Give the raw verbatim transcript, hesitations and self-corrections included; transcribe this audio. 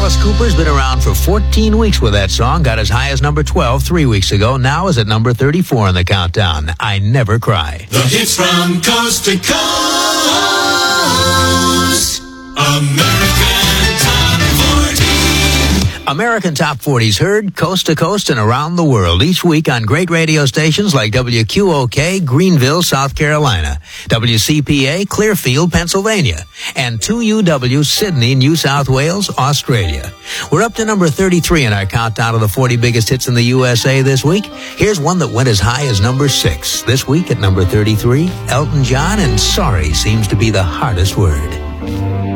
Alice Cooper's been around for fourteen weeks with that song. Got as high as number twelve three weeks ago. Now is at number thirty-four in the countdown. I Never Cry. The hits from coast to coast. American Top forty. American Top forty's heard coast to coast and around the world each week on great radio stations like W Q O K, Greenville, South Carolina, W C P A, Clearfield, Pennsylvania, and two U W, Sydney, New South Wales, Australia. We're up to number thirty-three in our countdown of the forty biggest hits in the U S A this week. Here's one that went as high as number six. This week at number thirty-three, Elton John, and Sorry seems to be the hardest word.